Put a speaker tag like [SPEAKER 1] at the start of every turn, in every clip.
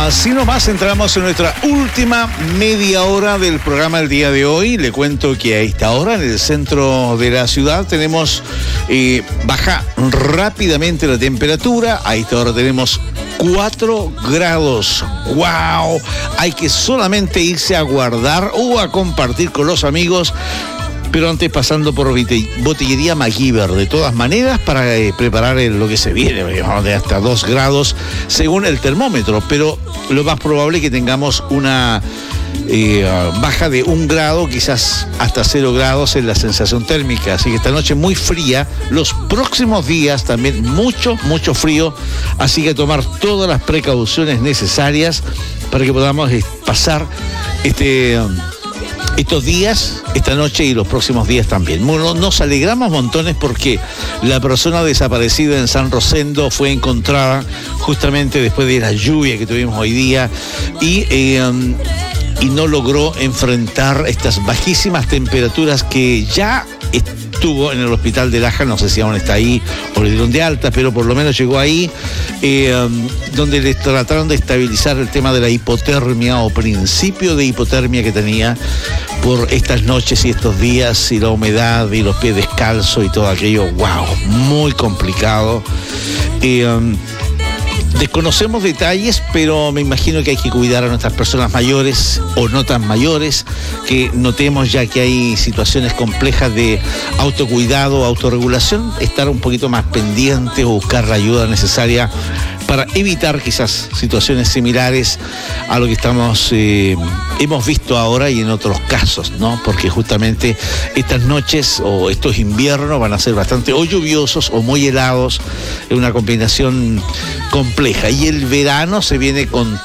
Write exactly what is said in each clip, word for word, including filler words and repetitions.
[SPEAKER 1] Así nomás entramos en nuestra última media hora del programa del día de hoy. Le cuento que a esta hora en el centro de la ciudad tenemos, eh, baja rápidamente la temperatura. A esta hora tenemos cuatro grados. ¡Wow! Hay que solamente irse a guardar o a compartir con los amigos. Pero antes pasando por Botillería MacGyver, de todas maneras, para eh, preparar el, lo que se viene, digamos, de hasta dos grados según el termómetro. Pero lo más probable es que tengamos una eh, baja de un grado, quizás hasta cero grados en la sensación térmica. Así que esta noche muy fría, los próximos días también mucho, mucho frío. Así que tomar todas las precauciones necesarias para que podamos eh, pasar este... Um, estos días, esta noche y los próximos días también. Bueno, nos alegramos montones porque la persona desaparecida en San Rosendo fue encontrada justamente después de la lluvia que tuvimos hoy día y, eh, y no logró enfrentar estas bajísimas temperaturas que ya estuvo en el hospital de Laja. No sé si aún está ahí o le dieron de alta, pero por lo menos llegó ahí, eh, donde le trataron de estabilizar el tema de la hipotermia o principio de hipotermia que tenía por estas noches y estos días y la humedad y los pies descalzos y todo aquello. Wow, muy complicado. Eh, um, Desconocemos detalles, pero me imagino que hay que cuidar a nuestras personas mayores o no tan mayores, que notemos ya que hay situaciones complejas de autocuidado, autorregulación, estar un poquito más pendiente o buscar la ayuda necesaria para evitar quizás situaciones similares a lo que estamos eh, hemos visto ahora y en otros casos, ¿no? Porque justamente estas noches o estos inviernos van a ser bastante o lluviosos o muy helados, es una combinación compleja. Y el verano se viene con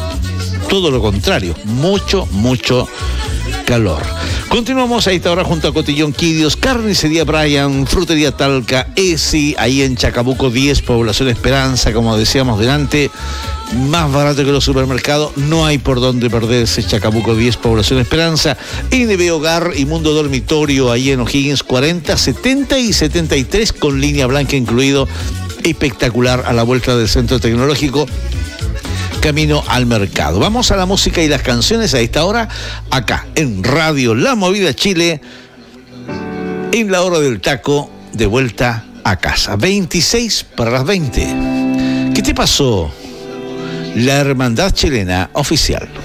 [SPEAKER 1] todo lo contrario, mucho, mucho calor. Continuamos a esta hora junto a Cotillón Quidios, Carnicería Brian, Frutería Talca, ESI, ahí en Chacabuco diez, Población Esperanza, como decíamos delante, más barato que los supermercados, no hay por dónde perderse. Chacabuco diez, Población Esperanza, N B Hogar y Mundo Dormitorio, ahí en O'Higgins cuarenta, setenta y setenta y tres, con línea blanca incluido, espectacular a la vuelta del Centro Tecnológico, camino al mercado. Vamos a la música y las canciones a esta hora, acá en Radio La Movida Chile, en la hora del taco, de vuelta a casa. veintiséis para las veinte. ¿Qué te pasó? La Hermandad Chilena Oficial.